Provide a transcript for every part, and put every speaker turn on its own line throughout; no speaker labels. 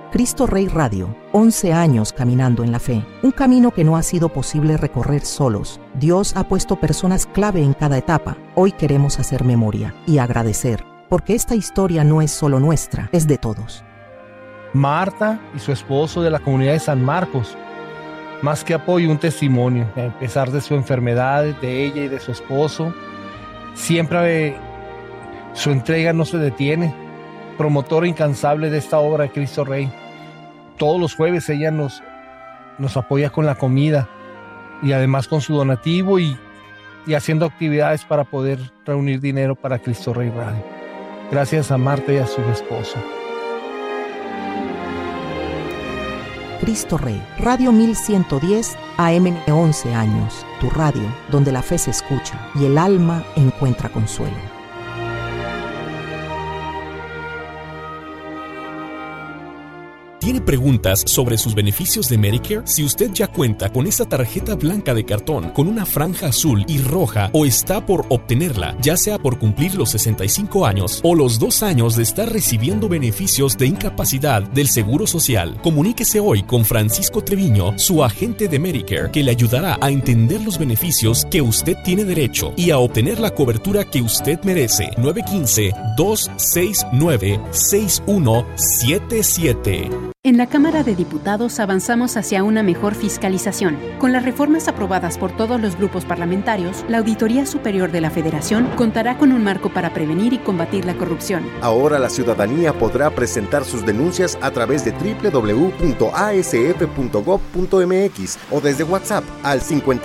Cristo Rey Radio, 11 años caminando en la fe, un camino que no ha sido posible recorrer solos. Dios ha puesto personas clave en cada etapa. Hoy queremos hacer memoria y agradecer, porque esta historia no es solo nuestra, es de todos.
Marta y su esposo de la comunidad de San Marcos, más que apoyo, un testimonio, a pesar de su enfermedad, de ella y de su esposo, siempre su entrega no se detiene, promotora incansable de esta obra de Cristo Rey. Todos los jueves ella nos apoya con la comida y además con su donativo y haciendo actividades para poder reunir dinero para Cristo Rey Radio. Gracias a Marta y a su esposo.
Cristo Rey, Radio 1110 AM, 11 años, tu radio donde la fe se escucha y el alma encuentra consuelo.
¿Tiene preguntas sobre sus beneficios de Medicare? Si usted ya cuenta con esa tarjeta blanca de cartón con una franja azul y roja o está por obtenerla, ya sea por cumplir los 65 años o los 2 años de estar recibiendo beneficios de incapacidad del Seguro Social, comuníquese hoy con Francisco Treviño, su agente de Medicare, que le ayudará a entender los beneficios que usted tiene derecho y a obtener la cobertura que usted merece. 915-269-6177.
En la Cámara de Diputados avanzamos hacia una mejor fiscalización. Con las reformas aprobadas por todos los grupos parlamentarios, la Auditoría Superior de la Federación contará con un marco para prevenir y combatir la corrupción.
Ahora la ciudadanía podrá presentar sus denuncias a través de www.asf.gov.mx o desde WhatsApp al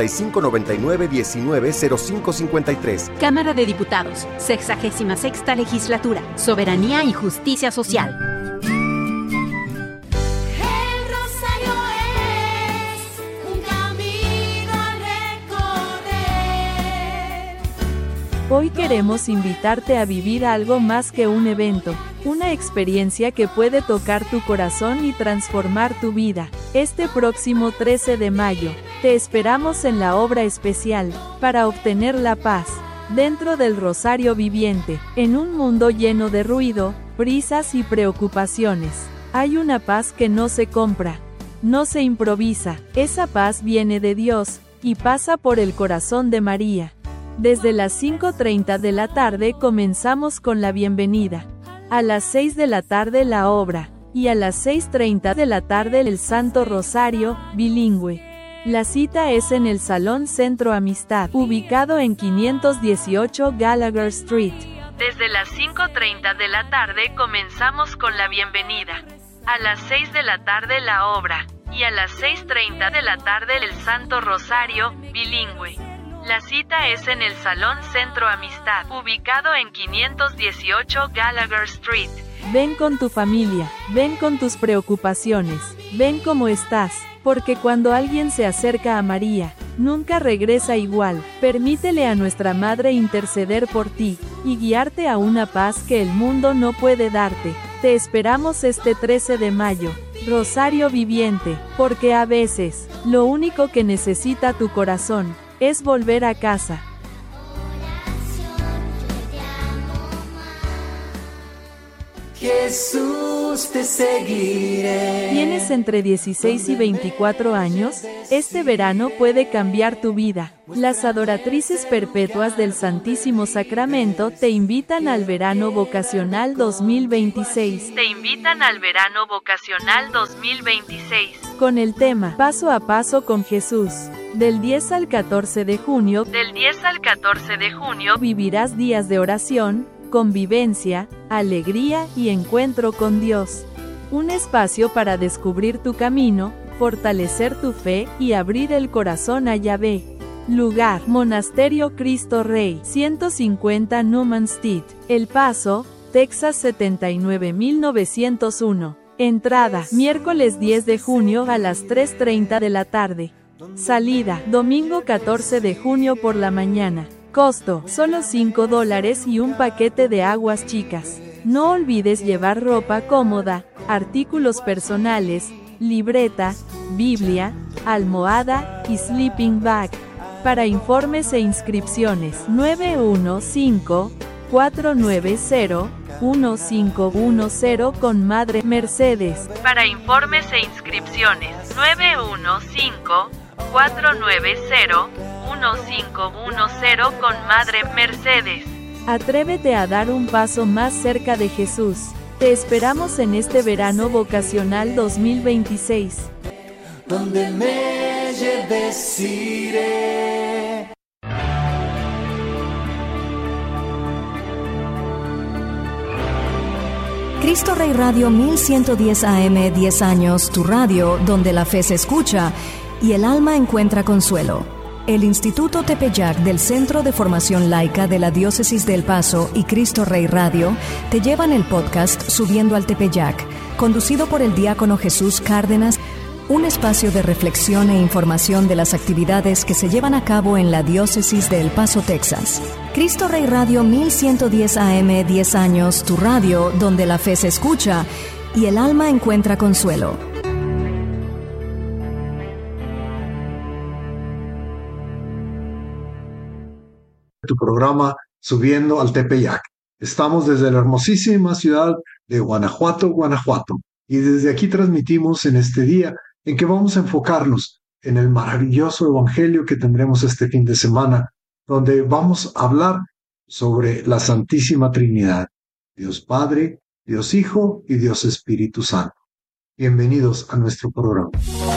5599-190553.
Cámara de Diputados, 66ª Legislatura, Soberanía y Justicia Social.
Hoy queremos invitarte a vivir algo más que un evento, una experiencia que puede tocar tu corazón y transformar tu vida. Este próximo 13 de mayo, te esperamos en la obra especial, para obtener la paz, dentro del Rosario Viviente. En un mundo lleno de ruido, prisas y preocupaciones, hay una paz que no se compra, no se improvisa. Esa paz viene de Dios, y pasa por el corazón de María. Desde las 5:30 de la tarde comenzamos con la bienvenida. A las 6 de la tarde la obra, y a las 6:30 de la tarde el Santo Rosario, bilingüe. La cita es en el Salón Centro Amistad, ubicado en 518 Gallagher Street. Desde las 5:30 de la tarde comenzamos con la bienvenida. A las 6 de la tarde la obra, y a las 6:30 de la tarde el Santo Rosario, bilingüe. La cita es en el Salón Centro Amistad, ubicado en 518 Gallagher Street. Ven con tu familia, ven con tus preocupaciones, ven como estás, porque cuando alguien se acerca a María, nunca regresa igual. Permítele a nuestra Madre interceder por ti, y guiarte a una paz que el mundo no puede darte. Te esperamos este 13 de mayo. Rosario Viviente, porque a veces, lo único que necesita tu corazón es volver a casa.
Jesús, te seguiré.
¿Tienes entre 16 y 24 años? Este verano puede cambiar tu vida. Las adoratrices perpetuas del Santísimo Sacramento te invitan al Verano Vocacional 2026. Con el tema Paso a Paso con Jesús. Del 10 al 14 de junio, vivirás días de oración, convivencia, alegría y encuentro con Dios. Un espacio para descubrir tu camino, fortalecer tu fe y abrir el corazón a Yahvé. Lugar: Monasterio Cristo Rey, 150 Newman Street, El Paso, Texas 79901. Entrada: miércoles 10 de junio a las 3:30 de la tarde. Salida: domingo 14 de junio por la mañana. Costo: solo $5 y un paquete de aguas chicas. No olvides llevar ropa cómoda, artículos personales, libreta, Biblia, almohada y sleeping bag. Para informes e inscripciones, 915-490 1510 con Madre Mercedes. Para informes e inscripciones, 915-490-1510 con Madre Mercedes. Atrévete a dar un paso más cerca de Jesús. Te esperamos en este verano vocacional 2026.
Donde me lleves iré.
Cristo Rey Radio 1110 AM, 10 años, tu radio, donde la fe se escucha y el alma encuentra consuelo. El Instituto Tepeyac del Centro de Formación Laica de la Diócesis de El Paso y Cristo Rey Radio te llevan el podcast Subiendo al Tepeyac, conducido por el diácono Jesús Cárdenas, un espacio de reflexión e información de las actividades que se llevan a cabo en la Diócesis de El Paso, Texas. Cristo Rey Radio 1110 AM, 10 años, tu radio, donde la fe se escucha y el alma encuentra consuelo.
Tu programa Subiendo al Tepeyac. Estamos desde la hermosísima ciudad de Guanajuato, Guanajuato, y desde aquí transmitimos en este día en que vamos a enfocarnos en el maravilloso evangelio que tendremos este fin de semana, donde vamos a hablar sobre la Santísima Trinidad, Dios Padre, Dios Hijo y Dios Espíritu Santo. Bienvenidos a nuestro programa.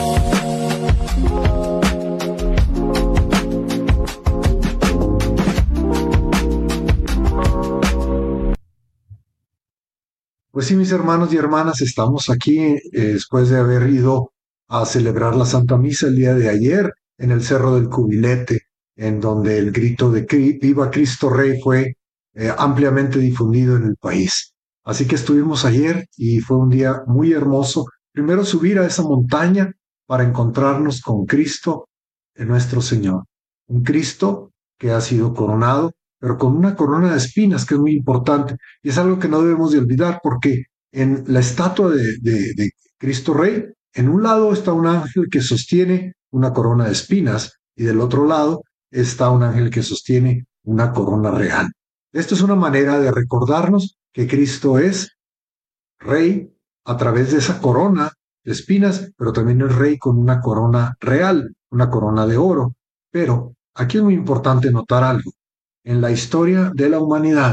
Pues sí, mis hermanos y hermanas, estamos aquí después de haber ido a celebrar la Santa Misa el día de ayer en el Cerro del Cubilete, en donde el grito de Viva Cristo Rey fue ampliamente difundido en el país. Así que estuvimos ayer y fue un día muy hermoso. Primero subir a esa montaña para encontrarnos con Cristo, nuestro Señor. Un Cristo que ha sido coronado, pero con una corona de espinas, que es muy importante. Y es algo que no debemos de olvidar, porque en la estatua de Cristo Rey, en un lado está un ángel que sostiene una corona de espinas, y del otro lado está un ángel que sostiene una corona real. Esto es una manera de recordarnos que Cristo es Rey a través de esa corona de espinas, pero también es Rey con una corona real, una corona de oro. Pero aquí es muy importante notar algo. En la historia de la humanidad,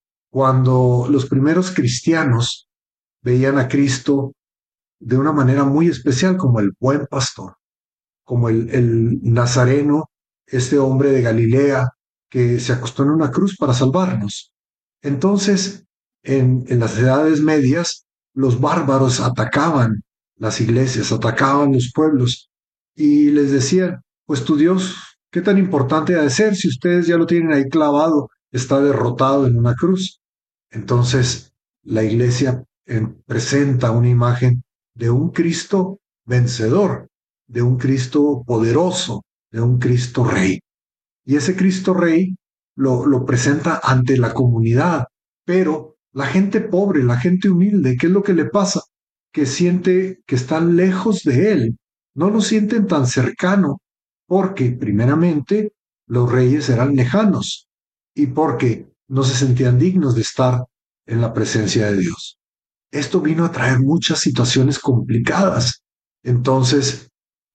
cuando los primeros cristianos veían a Cristo de una manera muy especial como el buen pastor, como el nazareno, este hombre de Galilea que se acostó en una cruz para salvarnos. Entonces, en las edades medias, los bárbaros atacaban las iglesias, atacaban los pueblos y les decían, pues tu Dios, ¿qué tan importante ha de ser si ustedes ya lo tienen ahí clavado, está derrotado en una cruz? Entonces, la iglesia presenta una imagen de un Cristo vencedor, de un Cristo poderoso, de un Cristo Rey. Y ese Cristo Rey lo presenta ante la comunidad, pero la gente pobre, la gente humilde, ¿qué es lo que le pasa? Que siente que están lejos de Él, no lo sienten tan cercano, porque primeramente los reyes eran lejanos y porque no se sentían dignos de estar en la presencia de Dios. Esto vino a traer muchas situaciones complicadas. Entonces,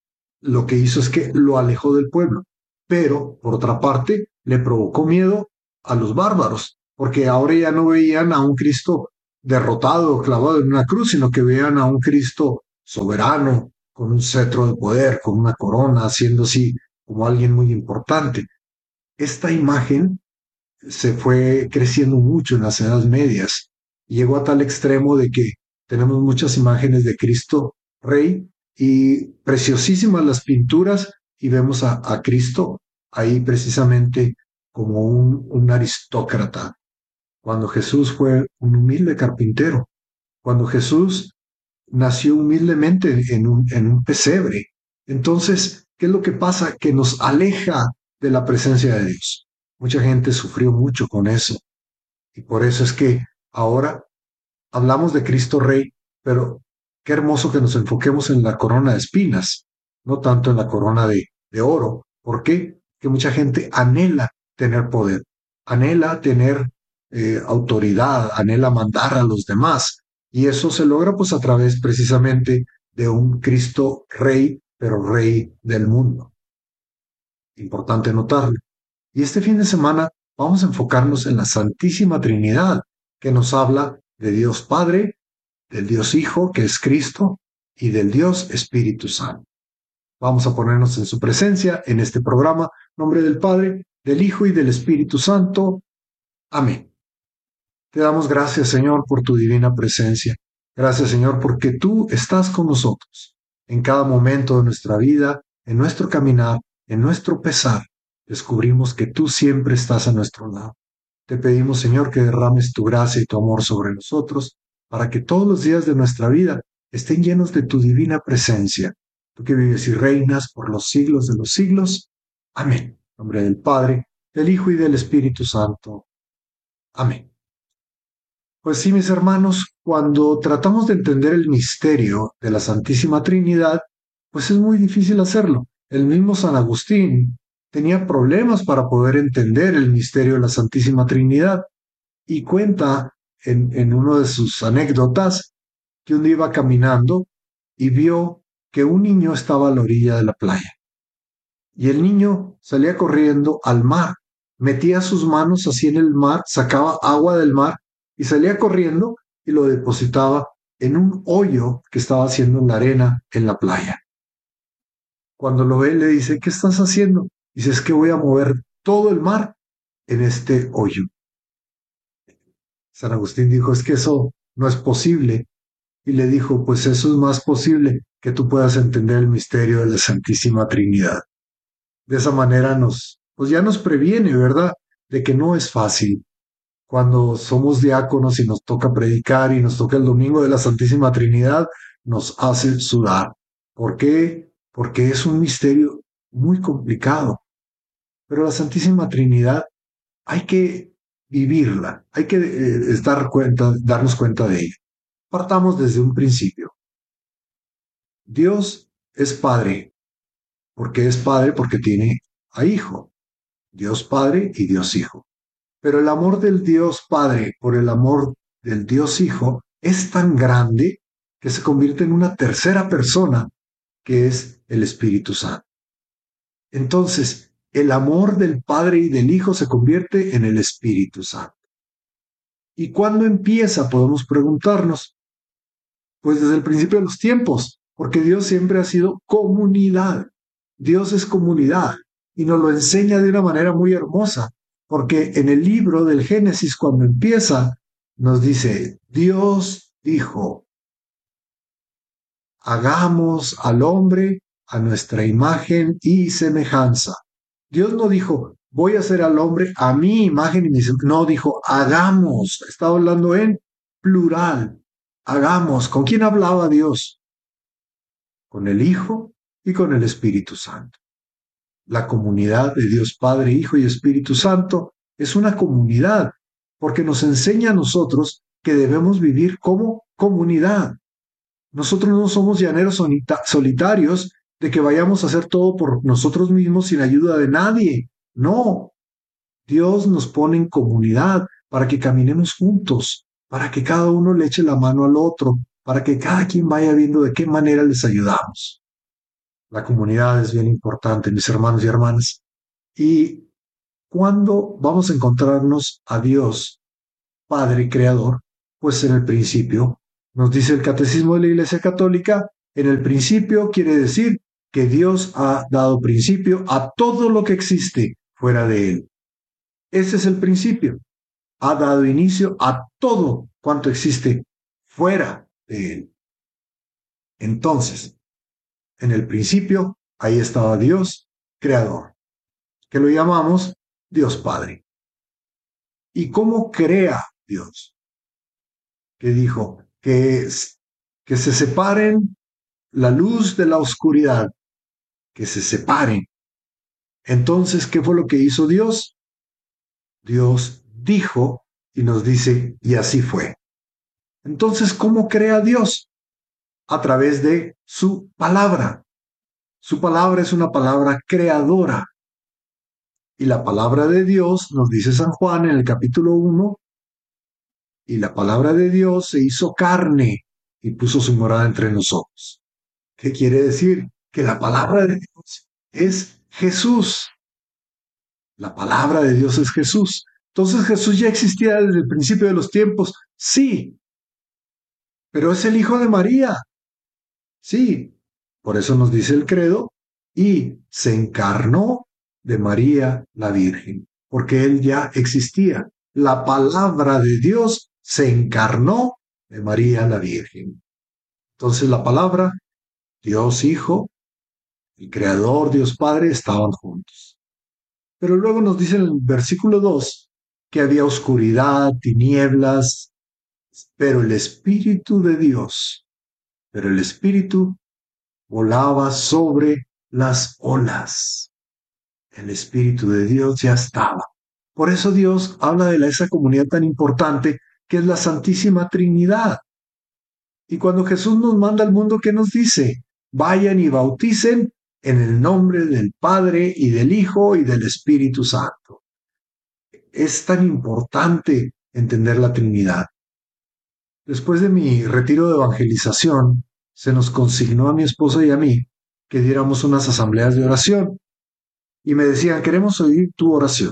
lo que hizo es que lo alejó del pueblo, pero por otra parte le provocó miedo a los bárbaros, porque ahora ya no veían a un Cristo derrotado, clavado en una cruz, sino que veían a un Cristo soberano, con un cetro de poder, con una corona, siendo así como alguien muy importante. Esta imagen se fue creciendo mucho en las edades medias. Llegó a tal extremo de que tenemos muchas imágenes de Cristo Rey y preciosísimas las pinturas, y vemos a Cristo ahí precisamente como un aristócrata. Cuando Jesús fue un humilde carpintero, cuando Jesús nació humildemente en un pesebre. Entonces, ¿qué es lo que pasa? Que nos aleja de la presencia de Dios. Mucha gente sufrió mucho con eso. Y por eso es que ahora hablamos de Cristo Rey, pero qué hermoso que nos enfoquemos en la corona de espinas, no tanto en la corona de oro. ¿Por qué? Que mucha gente anhela tener poder, anhela tener autoridad, anhela mandar a los demás. Y eso se logra pues a través precisamente de un Cristo rey, pero rey del mundo. Importante notarlo. Y este fin de semana vamos a enfocarnos en la Santísima Trinidad, que nos habla de Dios Padre, del Dios Hijo, que es Cristo, y del Dios Espíritu Santo. Vamos a ponernos en su presencia en este programa. En nombre del Padre, del Hijo y del Espíritu Santo. Amén. Te damos gracias, Señor, por tu divina presencia. Gracias, Señor, porque tú estás con nosotros en cada momento de nuestra vida, en nuestro caminar, en nuestro pesar. Descubrimos que tú siempre estás a nuestro lado. Te pedimos, Señor, que derrames tu gracia y tu amor sobre nosotros para que todos los días de nuestra vida estén llenos de tu divina presencia. Tú que vives y reinas por los siglos de los siglos. Amén. En nombre del Padre, del Hijo y del Espíritu Santo. Amén. Pues sí, mis hermanos, cuando tratamos de entender el misterio de la Santísima Trinidad, pues es muy difícil hacerlo. El mismo San Agustín tenía problemas para poder entender el misterio de la Santísima Trinidad y cuenta en una de sus anécdotas que un día iba caminando y vio que un niño estaba a la orilla de la playa. Y el niño salía corriendo al mar, metía sus manos así en el mar, sacaba agua del mar y salía corriendo y lo depositaba en un hoyo que estaba haciendo en la arena en la playa. Cuando lo ve, le dice, ¿qué estás haciendo? Dice, es que voy a mover todo el mar en este hoyo. San Agustín dijo, es que eso no es posible. Y le dijo, pues eso es más posible que tú puedas entender el misterio de la Santísima Trinidad. De esa manera pues ya nos previene, ¿verdad? De que no es fácil. Cuando somos diáconos y nos toca predicar y nos toca el domingo de la Santísima Trinidad, nos hace sudar. ¿Por qué? Porque es un misterio muy complicado. Pero la Santísima Trinidad hay que vivirla, hay que darnos cuenta de ella. Partamos desde un principio. Dios es Padre. ¿Por qué es Padre? Porque tiene a Hijo. Dios Padre y Dios Hijo. Pero el amor del Dios Padre por el amor del Dios Hijo es tan grande que se convierte en una tercera persona, que es el Espíritu Santo. Entonces, el amor del Padre y del Hijo se convierte en el Espíritu Santo. ¿Y cuándo empieza? Podemos preguntarnos. Pues desde el principio de los tiempos, porque Dios siempre ha sido comunidad. Dios es comunidad y nos lo enseña de una manera muy hermosa, porque en el libro del Génesis, cuando empieza, nos dice, Dios dijo, hagamos al hombre a nuestra imagen y semejanza. Dios no dijo, voy a hacer al hombre a mi imagen y mi semejanza. No, dijo, hagamos. Está hablando en plural. Hagamos. ¿Con quién hablaba Dios? Con el Hijo y con el Espíritu Santo. La comunidad de Dios Padre, Hijo y Espíritu Santo es una comunidad, porque nos enseña a nosotros que debemos vivir como comunidad. Nosotros no somos llaneros solitarios de que vayamos a hacer todo por nosotros mismos sin ayuda de nadie. No. Dios nos pone en comunidad para que caminemos juntos, para que cada uno le eche la mano al otro, para que cada quien vaya viendo de qué manera les ayudamos. La comunidad es bien importante, mis hermanos y hermanas. ¿Y cuándo vamos a encontrarnos a Dios, Padre Creador? Pues en el principio. Nos dice el Catecismo de la Iglesia Católica, en el principio quiere decir que Dios ha dado principio a todo lo que existe fuera de Él. Ese es el principio. Ha dado inicio a todo cuanto existe fuera de Él. Entonces, en el principio, ahí estaba Dios, Creador, que lo llamamos Dios Padre. ¿Y cómo crea Dios? Que dijo que se separen la luz de la oscuridad, que se separen. Entonces, ¿qué fue lo que hizo Dios? Dios dijo y nos dice, y así fue. Entonces, ¿cómo crea Dios? A través de su palabra. Su palabra es una palabra creadora. Y la palabra de Dios, nos dice San Juan en el capítulo 1, y la palabra de Dios se hizo carne y puso su morada entre nosotros. ¿Qué quiere decir? Que la palabra de Dios es Jesús. La palabra de Dios es Jesús. Entonces Jesús ya existía desde el principio de los tiempos, sí, pero es el Hijo de María, sí. Por eso nos dice el credo, y se encarnó de María la Virgen, porque él ya existía. La palabra de Dios se encarnó de María la Virgen. Entonces la palabra, Dios Hijo, el Creador, Dios Padre, estaban juntos. Pero luego nos dice en el versículo 2 que había oscuridad, tinieblas, pero el Espíritu de Dios, pero el Espíritu volaba sobre las olas. El Espíritu de Dios ya estaba. Por eso Dios habla de esa comunidad tan importante que es la Santísima Trinidad. Y cuando Jesús nos manda al mundo, ¿qué nos dice? Vayan y bauticen en el nombre del Padre y del Hijo y del Espíritu Santo. Es tan importante entender la Trinidad. Después de mi retiro de evangelización, se nos consignó a mi esposa y a mí que diéramos unas asambleas de oración. Y me decían, queremos oír tu oración.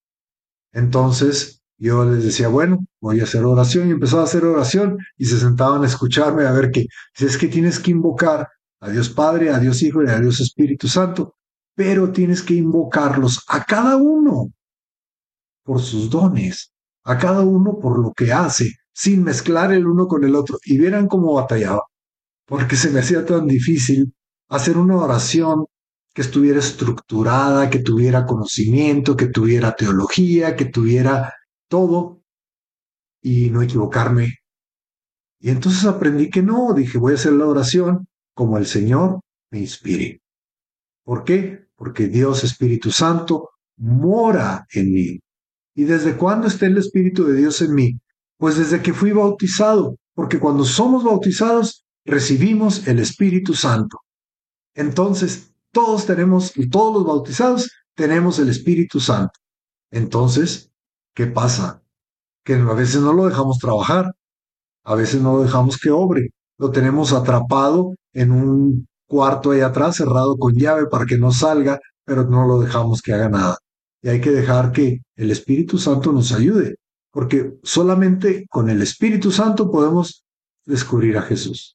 Entonces yo les decía, bueno, voy a hacer oración, y empezaba a hacer oración y se sentaban a escucharme a ver qué. Si es que tienes que invocar a Dios Padre, a Dios Hijo y a Dios Espíritu Santo, pero tienes que invocarlos a cada uno por sus dones, a cada uno por lo que hace, sin mezclar el uno con el otro. Y vieran cómo batallaba, porque se me hacía tan difícil hacer una oración que estuviera estructurada, que tuviera conocimiento, que tuviera teología, que tuviera todo, y no equivocarme. Y entonces aprendí que no, dije, voy a hacer la oración como el Señor me inspire. ¿Por qué? Porque Dios Espíritu Santo mora en mí. ¿Y desde cuándo está el Espíritu de Dios en mí? Pues desde que fui bautizado, porque cuando somos bautizados, recibimos el Espíritu Santo. Entonces, todos los bautizados tenemos el Espíritu Santo. Entonces, ¿qué pasa? Que a veces no lo dejamos trabajar, a veces no lo dejamos que obre, lo tenemos atrapado en un cuarto ahí atrás, cerrado con llave para que no salga, pero no lo dejamos que haga nada. Y hay que dejar que el Espíritu Santo nos ayude, porque solamente con el Espíritu Santo podemos descubrir a Jesús.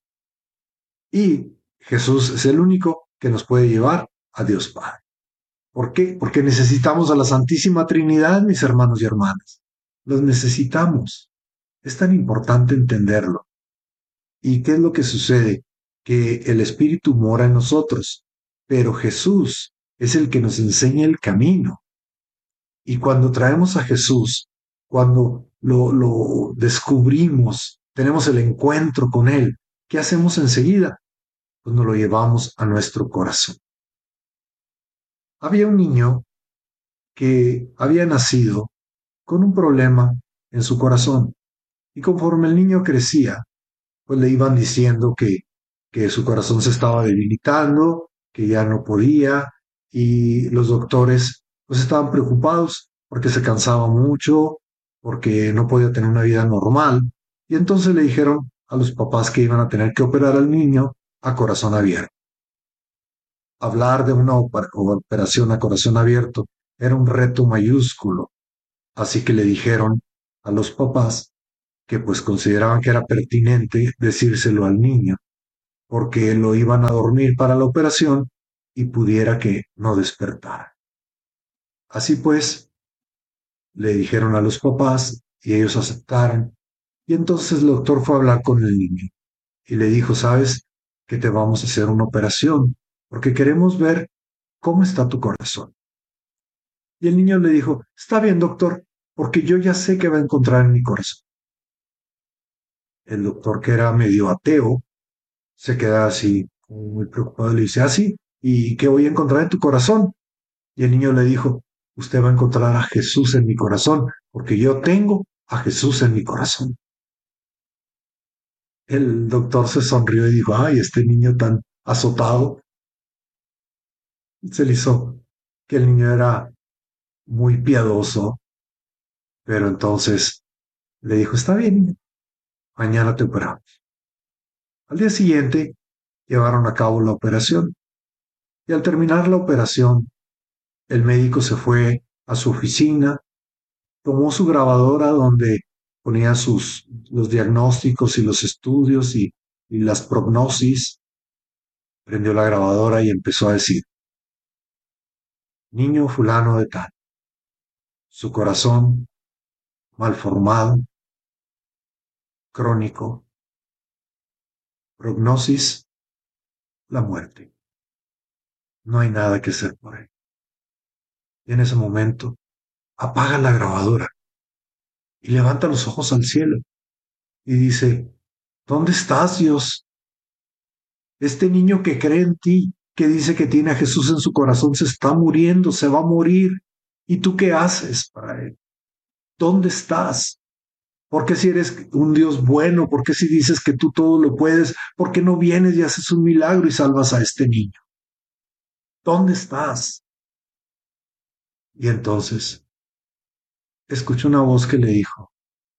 Y Jesús es el único que nos puede llevar a Dios Padre. ¿Por qué? Porque necesitamos a la Santísima Trinidad, mis hermanos y hermanas. Los necesitamos. Es tan importante entenderlo. ¿Y qué es lo que sucede? Que el Espíritu mora en nosotros, pero Jesús es el que nos enseña el camino. Y cuando traemos a Jesús, cuando lo descubrimos, tenemos el encuentro con Él, ¿qué hacemos enseguida? Pues nos lo llevamos a nuestro corazón. Había un niño que había nacido con un problema en su corazón, y conforme el niño crecía, pues le iban diciendo que su corazón se estaba debilitando, que ya no podía, y los doctores pues estaban preocupados porque se cansaba mucho, porque no podía tener una vida normal, y entonces le dijeron a los papás que iban a tener que operar al niño a corazón abierto. Hablar de una operación a corazón abierto era un reto mayúsculo, así que le dijeron a los papás que pues consideraban que era pertinente decírselo al niño, porque lo iban a dormir para la operación y pudiera que no despertara. Así pues, le dijeron a los papás y ellos aceptaron, y entonces el doctor fue a hablar con el niño y le dijo, ¿sabes que te vamos a hacer una operación? Porque queremos ver cómo está tu corazón. Y el niño le dijo, está bien, doctor, porque yo ya sé qué va a encontrar en mi corazón. El doctor, que era medio ateo, se queda así, muy preocupado, le dice, sí, ¿y qué voy a encontrar en tu corazón? Y el niño le dijo, usted va a encontrar a Jesús en mi corazón, porque yo tengo a Jesús en mi corazón. El doctor se sonrió y dijo, ay, este niño tan azotado. Se le hizo que el niño era muy piadoso, pero entonces Le dijo, está bien, mañana te operamos. Al día siguiente llevaron a cabo la operación y al terminar la operación, el médico se fue a su oficina, tomó su grabadora donde ponía los diagnósticos y los estudios y las prognosis, prendió la grabadora y empezó a decir, niño fulano de tal, su corazón malformado, crónico, prognosis, la muerte. No hay nada que hacer por él. Y en ese momento apaga la grabadora y levanta los ojos al cielo y dice, ¿dónde estás, Dios? Este niño que cree en ti, que dice que tiene a Jesús en su corazón, se está muriendo, se va a morir. ¿Y tú qué haces para él? ¿Dónde estás? ¿Por qué si eres un Dios bueno? ¿Por qué si dices que tú todo lo puedes? ¿Por qué no vienes y haces un milagro y salvas a este niño? ¿Dónde estás? Y entonces escuché una voz que le dijo,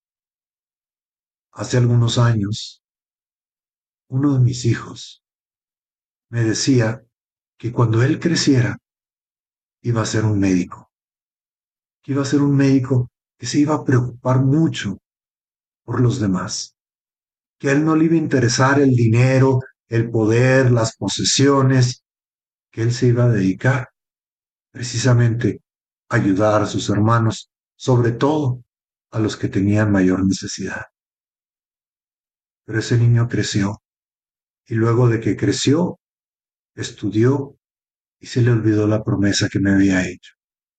hace algunos años, uno de mis hijos me decía que cuando él creciera iba a ser un médico, que iba a ser un médico que se iba a preocupar mucho por los demás, que a él no le iba a interesar el dinero, el poder, las posesiones, que él se iba a dedicar precisamente a ayudar a sus hermanos, sobre todo a los que tenían mayor necesidad. Pero ese niño creció y luego de que creció, estudió y se le olvidó la promesa que me había hecho.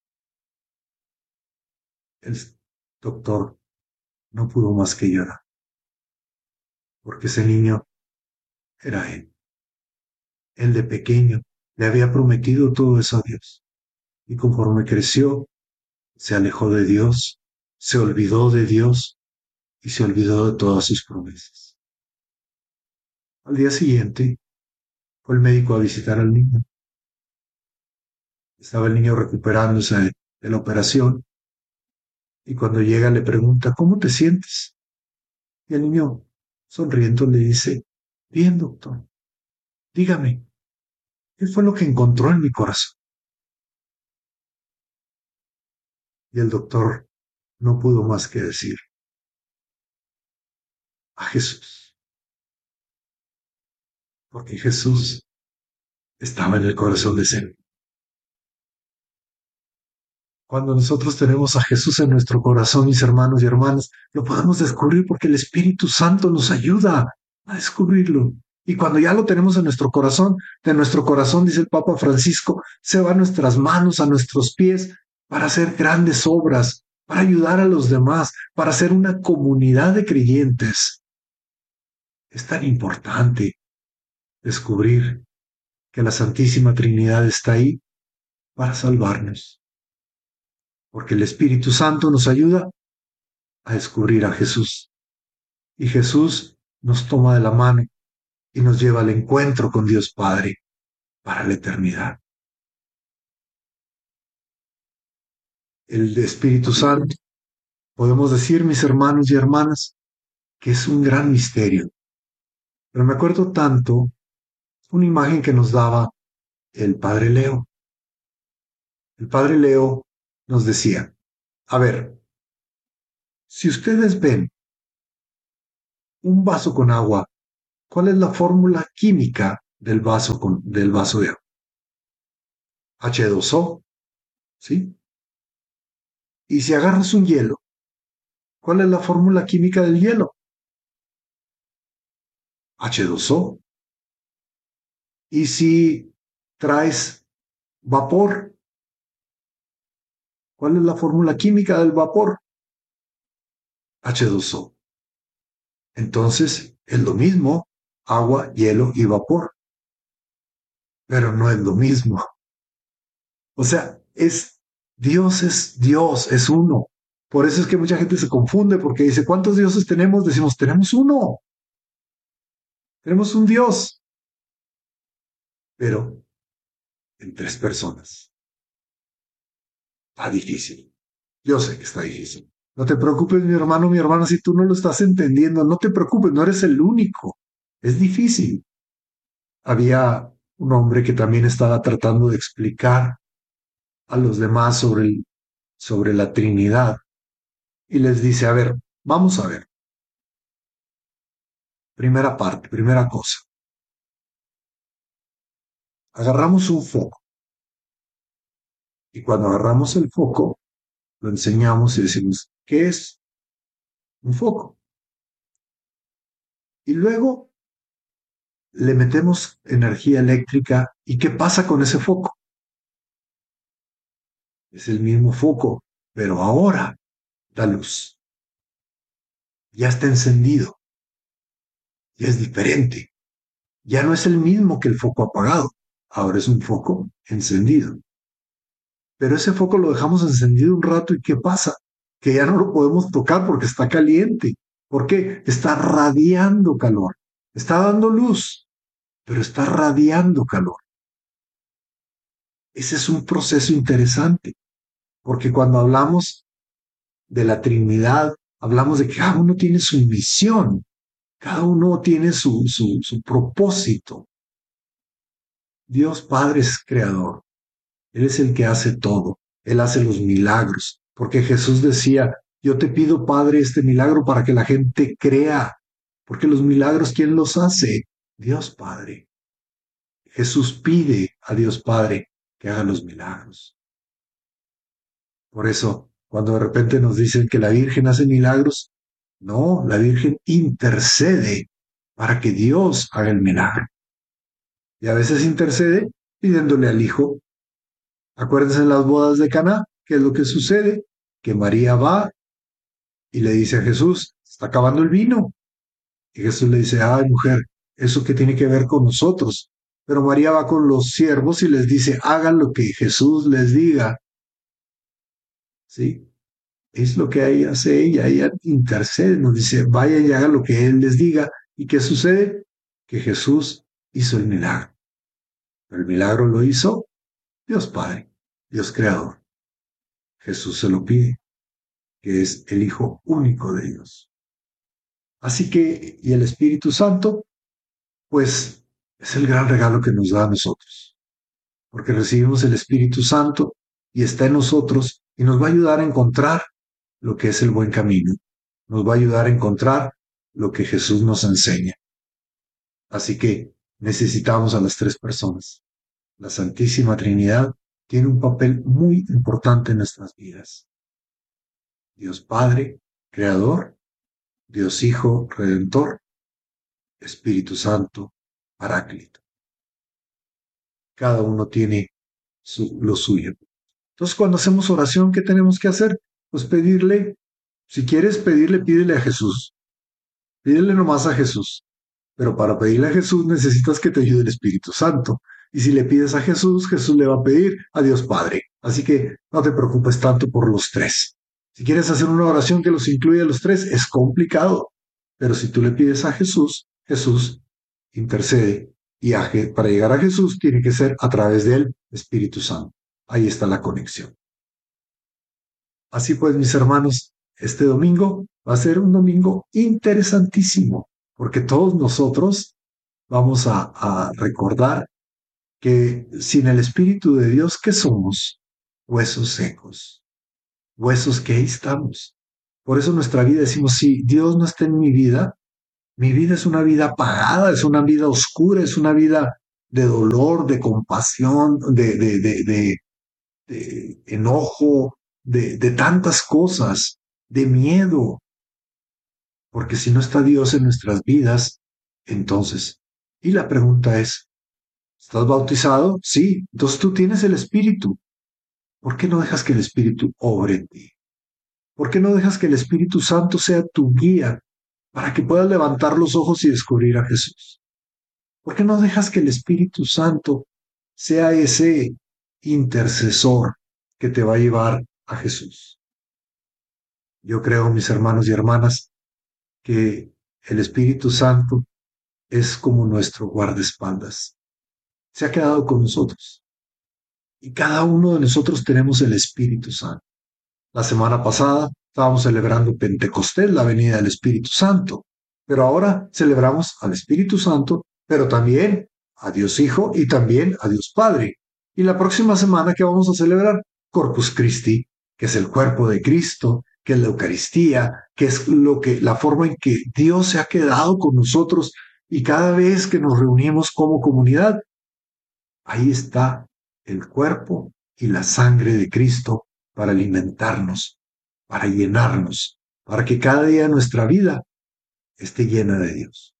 El doctor no pudo más que llorar, porque ese niño era él. Él de pequeño le había prometido todo eso a Dios. Y conforme creció, se alejó de Dios, se olvidó de Dios y se olvidó de todas sus promesas. Al día siguiente, fue el médico a visitar al niño. Estaba el niño recuperándose de la operación y cuando llega le pregunta, ¿cómo te sientes? Y el niño, sonriendo, le dice, bien, doctor, dígame, ¿qué fue lo que encontró en mi corazón? Y el doctor no pudo más que decir, a Jesús. Porque Jesús estaba en el corazón de ese niño. Cuando nosotros tenemos a Jesús en nuestro corazón, mis hermanos y hermanas, lo podemos descubrir porque el Espíritu Santo nos ayuda a descubrirlo. Y cuando ya lo tenemos en nuestro corazón, de nuestro corazón, dice el Papa Francisco, se va a nuestras manos, a nuestros pies, para hacer grandes obras, para ayudar a los demás, para ser una comunidad de creyentes. Es tan importante descubrir que la Santísima Trinidad está ahí para salvarnos. Porque el Espíritu Santo nos ayuda a descubrir a Jesús. Y Jesús nos toma de la mano y nos lleva al encuentro con Dios Padre para la eternidad. El Espíritu Santo, podemos decir, mis hermanos y hermanas, que es un gran misterio. Pero me acuerdo tanto una imagen que nos daba el Padre Leo. El Padre Leo nos decía, a ver, si ustedes ven un vaso con agua, ¿cuál es la fórmula química del vaso de agua? H2O, ¿sí? Y si agarras un hielo, ¿cuál es la fórmula química del hielo? H2O. Y si traes vapor, ¿cuál es la fórmula química del vapor? H2O. Entonces, es lo mismo, agua, hielo y vapor. Pero no es lo mismo. O sea, Dios, es uno. Por eso es que mucha gente se confunde porque dice, ¿cuántos dioses tenemos? Decimos, tenemos uno. Tenemos un Dios. Pero en 3 personas. Está difícil. Yo sé que está difícil. No te preocupes, mi hermano, mi hermana, si tú no lo estás entendiendo, no te preocupes, no eres el único. Es difícil. Había un hombre que también estaba tratando de explicar a los demás sobre la Trinidad y les dice, a ver, vamos a ver. Primera parte, primera cosa. Agarramos un foco y cuando agarramos el foco, lo enseñamos y decimos, ¿qué es un foco? Y luego le metemos energía eléctrica y ¿qué pasa con ese foco? Es el mismo foco, pero ahora da luz. Ya está encendido. Ya es diferente. Ya no es el mismo que el foco apagado. Ahora es un foco encendido. Pero ese foco lo dejamos encendido un rato y ¿qué pasa? Que ya no lo podemos tocar porque está caliente. ¿Por qué? Está radiando calor. Está dando luz, pero está radiando calor. Ese es un proceso interesante, porque cuando hablamos de la Trinidad, hablamos de que cada uno tiene su misión, cada uno tiene su propósito. Dios Padre es creador. Él es el que hace todo. Él hace los milagros. Porque Jesús decía, yo te pido, Padre, este milagro para que la gente crea. Porque los milagros, ¿quién los hace? Dios Padre. Jesús pide a Dios Padre que haga los milagros. Por eso, cuando de repente nos dicen que la Virgen hace milagros, no, la Virgen intercede para que Dios haga el milagro. Y a veces intercede pidiéndole al Hijo. Acuérdense en las bodas de Caná, ¿qué es lo que sucede? Que María va y le dice a Jesús, está acabando el vino. Y Jesús le dice, ay mujer, ¿eso qué tiene que ver con nosotros? Pero María va con los siervos y les dice, hagan lo que Jesús les diga. ¿Sí? Es lo que hace ella intercede, nos dice, vayan y hagan lo que Él les diga. ¿Y qué sucede? Que Jesús hizo el milagro. Pero el milagro lo hizo Dios Padre, Dios Creador. Jesús se lo pide, que es el Hijo único de Dios. Así que, y el Espíritu Santo, pues es el gran regalo que nos da a nosotros, porque recibimos el Espíritu Santo y está en nosotros y nos va a ayudar a encontrar lo que es el buen camino, nos va a ayudar a encontrar lo que Jesús nos enseña. Así que necesitamos a las tres personas. La Santísima Trinidad tiene un papel muy importante en nuestras vidas. Dios Padre, Creador, Dios Hijo, Redentor, Espíritu Santo, Paráclito. Cada uno tiene lo suyo. Entonces, cuando hacemos oración, ¿qué tenemos que hacer? Pues pedirle, si quieres pedirle, pídele a Jesús. Pídele nomás a Jesús. Pero para pedirle a Jesús necesitas que te ayude el Espíritu Santo. Y si le pides a Jesús, Jesús le va a pedir a Dios Padre. Así que no te preocupes tanto por los tres. Si quieres hacer una oración que los incluya a los tres, es complicado. Pero si tú le pides a Jesús, Jesús intercede. Y para llegar a Jesús tiene que ser a través del Espíritu Santo. Ahí está la conexión. Así pues, mis hermanos, este domingo va a ser un domingo interesantísimo, porque todos nosotros vamos a recordar que sin el Espíritu de Dios, ¿qué somos? Huesos secos, huesos que ahí estamos. Por eso nuestra vida decimos, si Dios no está en mi vida es una vida apagada, es una vida oscura, es una vida de dolor, de compasión, de enojo, de tantas cosas, de miedo. Porque si no está Dios en nuestras vidas, entonces, y la pregunta es, ¿estás bautizado? Sí, entonces tú tienes el Espíritu. ¿Por qué no dejas que el Espíritu obre en ti? ¿Por qué no dejas que el Espíritu Santo sea tu guía para que puedas levantar los ojos y descubrir a Jesús? ¿Por qué no dejas que el Espíritu Santo sea ese intercesor que te va a llevar a Jesús? Yo creo, mis hermanos y hermanas, que el Espíritu Santo es como nuestro guardaespaldas. Se ha quedado con nosotros. Y cada uno de nosotros tenemos el Espíritu Santo. La semana pasada Estábamos celebrando Pentecostés, la venida del Espíritu Santo. Pero ahora celebramos al Espíritu Santo, pero también a Dios Hijo y también a Dios Padre. Y la próxima semana, ¿qué vamos a celebrar? Corpus Christi, que es el cuerpo de Cristo, que es la Eucaristía, que es la forma en que Dios se ha quedado con nosotros, y cada vez que nos reunimos como comunidad, ahí está el cuerpo y la sangre de Cristo para alimentarnos, para llenarnos, para que cada día de nuestra vida esté llena de Dios.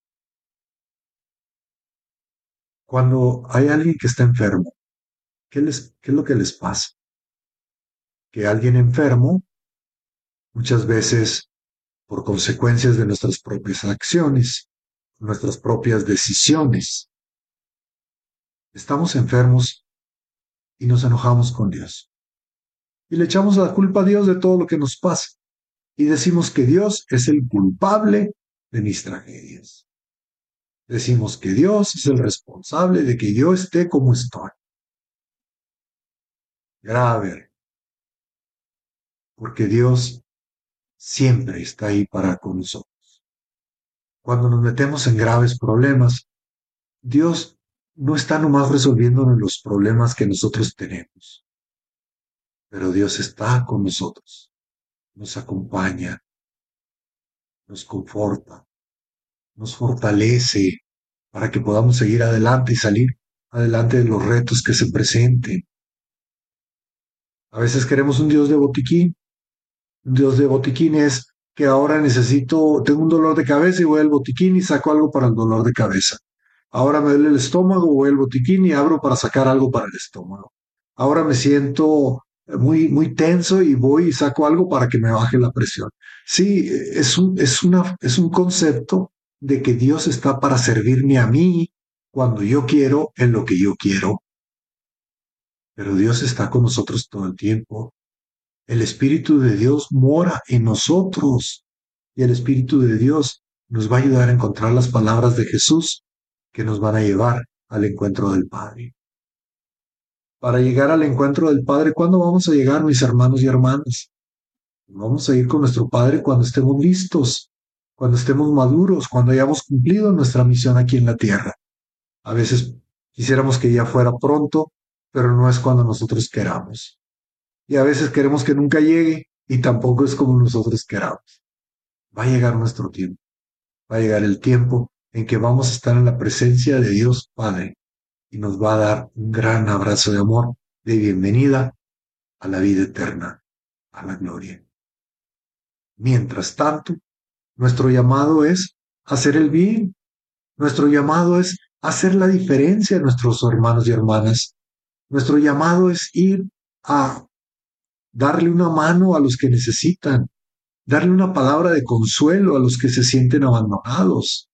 Cuando hay alguien que está enfermo, ¿qué es lo que les pasa? Que alguien enfermo, muchas veces por consecuencias de nuestras propias acciones, nuestras propias decisiones, estamos enfermos y nos enojamos con Dios. Y le echamos la culpa a Dios de todo lo que nos pasa. Y decimos que Dios es el culpable de mis tragedias. Decimos que Dios es el responsable de que yo esté como estoy. Grave. Porque Dios siempre está ahí para con nosotros. Cuando nos metemos en graves problemas, Dios no está nomás resolviéndonos los problemas que nosotros tenemos. Pero Dios está con nosotros. Nos acompaña. Nos conforta. Nos fortalece para que podamos seguir adelante y salir adelante de los retos que se presenten. A veces queremos un Dios de botiquín. Un Dios de botiquín es que ahora tengo un dolor de cabeza y voy al botiquín y saco algo para el dolor de cabeza. Ahora me duele el estómago, voy al botiquín y abro para sacar algo para el estómago. Ahora me siento muy, muy tenso y voy y saco algo para que me baje la presión. Sí, es un concepto de que Dios está para servirme a mí cuando yo quiero, en lo que yo quiero. Pero Dios está con nosotros todo el tiempo. El Espíritu de Dios mora en nosotros y el Espíritu de Dios nos va a ayudar a encontrar las palabras de Jesús que nos van a llevar al encuentro del Padre. Para llegar al encuentro del Padre, ¿cuándo vamos a llegar, mis hermanos y hermanas? Vamos a ir con nuestro Padre cuando estemos listos, cuando estemos maduros, cuando hayamos cumplido nuestra misión aquí en la tierra. A veces quisiéramos que ya fuera pronto, pero no es cuando nosotros queramos. Y a veces queremos que nunca llegue y tampoco es como nosotros queramos. Va a llegar nuestro tiempo. Va a llegar el tiempo en que vamos a estar en la presencia de Dios Padre y nos va a dar un gran abrazo de amor, de bienvenida a la vida eterna, a la gloria. Mientras tanto, nuestro llamado es hacer el bien. Nuestro llamado es hacer la diferencia a nuestros hermanos y hermanas. Nuestro llamado es ir a darle una mano a los que necesitan, darle una palabra de consuelo a los que se sienten abandonados,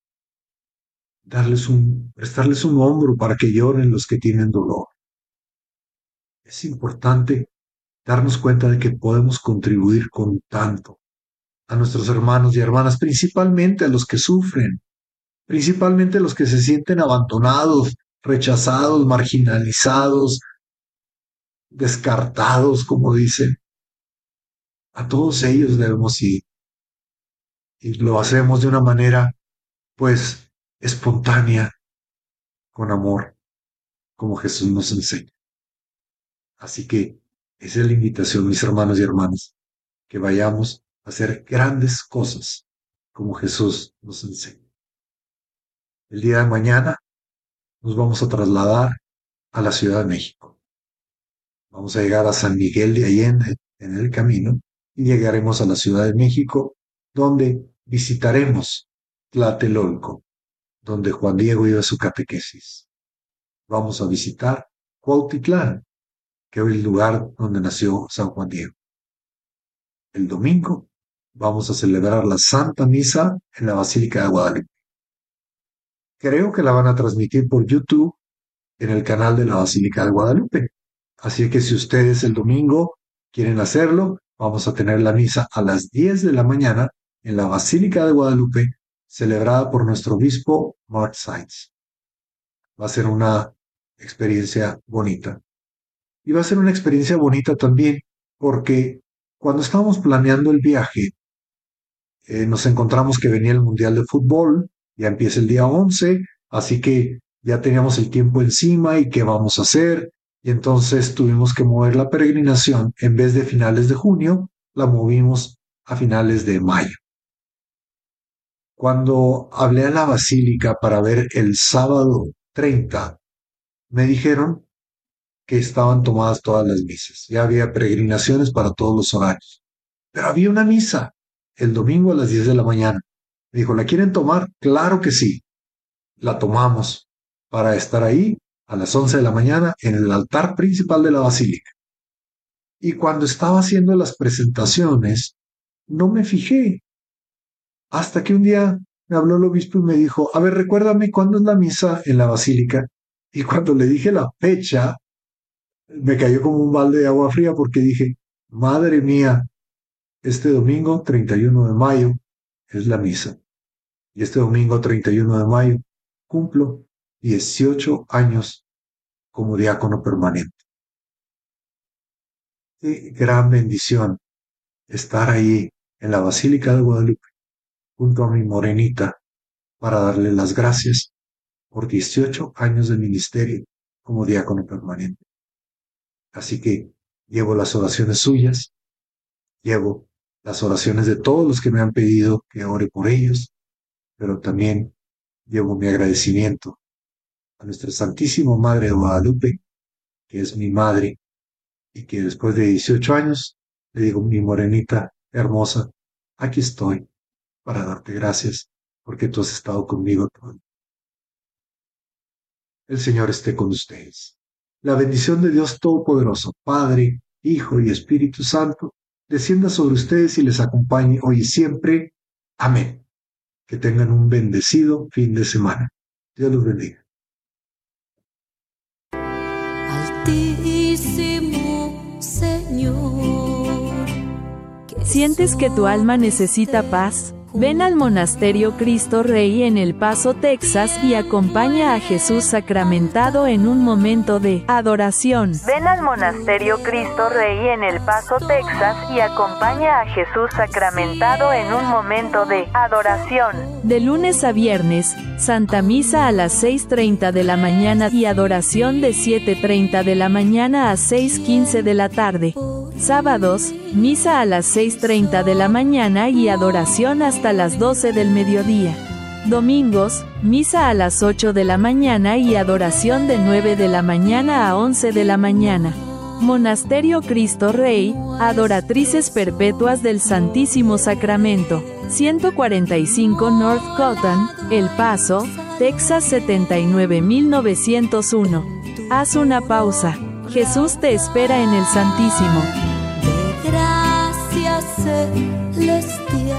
prestarles un hombro para que lloren los que tienen dolor. Es importante darnos cuenta de que podemos contribuir con tanto a nuestros hermanos y hermanas, principalmente a los que sufren, principalmente a los que se sienten abandonados, rechazados, marginalizados, descartados, como dicen. A todos ellos debemos ir. Y lo hacemos de una manera, pues, espontánea, con amor, como Jesús nos enseña. Así que esa es la invitación, mis hermanos y hermanas, que vayamos a hacer grandes cosas, como Jesús nos enseña. El día de mañana nos vamos a trasladar a la Ciudad de México. Vamos a llegar a San Miguel de Allende en el camino y llegaremos a la Ciudad de México, donde visitaremos Tlatelolco, donde Juan Diego iba a su catequesis. Vamos a visitar Cuautitlán, que es el lugar donde nació San Juan Diego. El domingo vamos a celebrar la Santa Misa en la Basílica de Guadalupe. Creo que la van a transmitir por YouTube en el canal de la Basílica de Guadalupe. Así que si ustedes el domingo quieren hacerlo, vamos a tener la misa a las 10 de la mañana en la Basílica de Guadalupe, celebrada por nuestro obispo Mark Sainz. Va a ser una experiencia bonita. Y va a ser una experiencia bonita también porque Cuando estábamos planeando el viaje, nos encontramos que venía el Mundial de Fútbol, ya empieza el día 11, así que ya teníamos el tiempo encima y qué vamos a hacer. Y entonces tuvimos que mover la peregrinación, en vez de finales de junio, la movimos a finales de mayo. Cuando hablé a la basílica para ver el sábado 30, me dijeron que estaban tomadas todas las misas. Ya había peregrinaciones para todos los horarios. Pero había una misa el domingo a las 10 de la mañana. Me dijo, ¿la quieren tomar? Claro que sí. La tomamos para estar ahí a las 11 de la mañana en el altar principal de la basílica. Y cuando estaba haciendo las presentaciones, no me fijé. Hasta que un día me habló el obispo y me dijo, a ver, recuérdame cuándo es la misa en la basílica. Y cuando le dije la fecha, me cayó como un balde de agua fría porque dije, madre mía, este domingo 31 de mayo es la misa. Y este domingo 31 de mayo cumplo 18 años como diácono permanente. Qué gran bendición estar ahí en la Basílica de Guadalupe junto a mi morenita para darle las gracias por 18 años de ministerio como diácono permanente. Así que llevo las oraciones suyas, llevo las oraciones de todos los que me han pedido que ore por ellos, pero también llevo mi agradecimiento a nuestra Santísima Madre de Guadalupe, que es mi madre, y que después de 18 años le digo, mi morenita hermosa, aquí estoy para darte gracias, porque tú has estado conmigo todo. El Señor esté con ustedes. La bendición de Dios Todopoderoso, Padre, Hijo y Espíritu Santo, descienda sobre ustedes y les acompañe hoy y siempre. Amén. Que tengan un bendecido fin de semana. Dios los bendiga.
Altísimo Señor.
¿Sientes que tu alma necesita paz? Ven al Monasterio Cristo Rey en El Paso, Texas y acompaña a Jesús sacramentado en un momento de adoración. Ven al Monasterio Cristo Rey en El Paso, Texas y acompaña a Jesús sacramentado en un momento de adoración. De lunes a viernes, Santa Misa a las 6:30 de la mañana y adoración de 7:30 de la mañana a 6:15 de la tarde. Sábados, misa a las 6:30 de la mañana y adoración hasta las 12 del mediodía. Domingos, misa a las 8 de la mañana y adoración de 9 de la mañana a 11 de la mañana. Monasterio Cristo Rey, Adoratrices Perpetuas del Santísimo Sacramento, 145 North Cotton, El Paso, Texas 79901. Haz una pausa. Jesús te espera en el Santísimo.
De gracia celestial.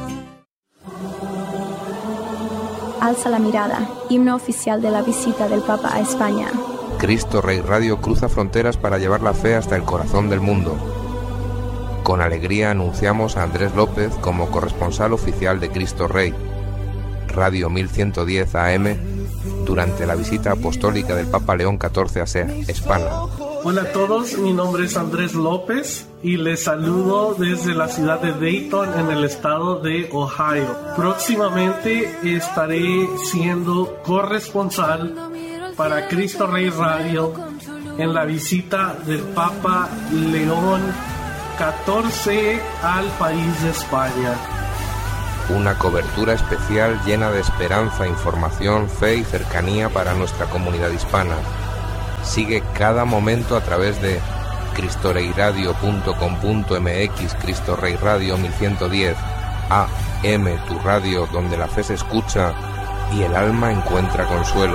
Alza la mirada, himno oficial de la visita del Papa a España.
Cristo Rey Radio cruza fronteras para llevar la fe hasta el corazón del mundo. Con alegría anunciamos a Andrés López como corresponsal oficial de Cristo Rey, Radio 1110 AM, durante la visita apostólica del Papa León XIV a España.
Hola a todos, mi nombre es Andrés López y les saludo desde la ciudad de Dayton en el estado de Ohio. Próximamente estaré siendo corresponsal para Cristo Rey Radio en la visita del Papa León XIV al país de España.
Una cobertura especial llena de esperanza, información, fe y cercanía para nuestra comunidad hispana. Sigue cada momento a través de cristoreiradio.com.mx, Cristo Rey Radio 1110, AM, tu radio donde la fe se escucha y el alma encuentra consuelo.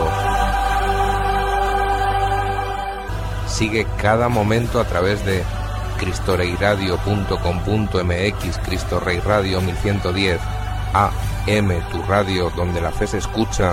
Sigue cada momento a través de cristoreiradio.com.mx, Cristo Rey Radio 1110, AM, tu radio donde la fe se escucha